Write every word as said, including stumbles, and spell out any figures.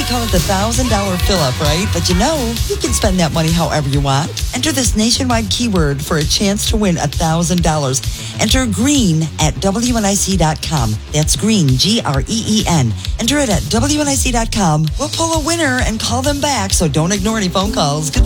we call it the one thousand dollars fill-up, right? But you know, you can spend that money however you want. Enter this nationwide keyword for a chance to win one thousand dollars. Enter green at W N I C dot com. That's green, G R E E N. Enter it at W N I C dot com. We'll pull a winner and call them back, so don't ignore any phone calls. Good